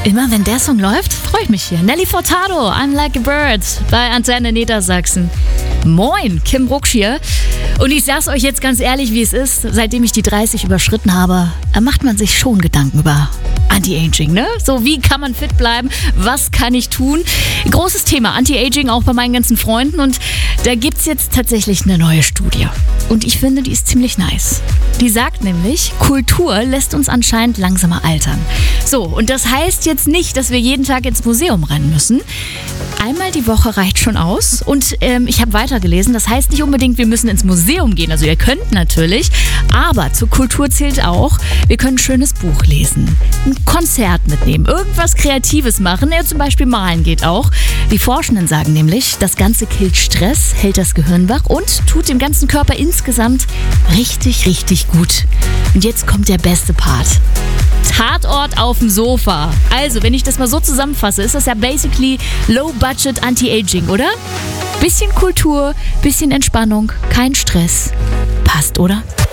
Immer wenn der Song läuft, freue ich mich hier. Nelly Furtado, I'm Like a Bird bei Antenne Niedersachsen. Moin, Kim Rucksch hier. Und ich sag's euch jetzt ganz ehrlich, wie es ist. Seitdem ich die 30 überschritten habe, macht man sich schon Gedanken über Anti-Aging, ne? So, wie kann man fit bleiben? Was kann ich tun? Großes Thema Anti-Aging auch bei meinen ganzen Freunden. Und da gibt's jetzt tatsächlich eine neue Studie. Und ich finde, die ist ziemlich nice. Die sagt nämlich, Kultur lässt uns anscheinend langsamer altern. So, und das heißt jetzt nicht, dass wir jeden Tag ins Museum rennen müssen. Einmal die Woche reicht schon aus. Und ich habe weitergelesen, das heißt nicht unbedingt, wir müssen ins Museum gehen. Also ihr könnt natürlich, aber zur Kultur zählt auch, wir können ein schönes Buch lesen, ein Konzert mitnehmen, irgendwas Kreatives machen. Ja, zum Beispiel malen geht auch. Die Forschenden sagen nämlich, das Ganze killt Stress, hält das Gehirn wach und tut dem ganzen Körper insgesamt richtig, richtig gut. Und jetzt kommt der beste Part. Tatort auf dem Sofa. Also, wenn ich das mal so zusammenfasse, ist das ja basically Low-Budget Anti-Aging, oder? Bisschen Kultur, bisschen Entspannung, kein Stress. Passt, oder?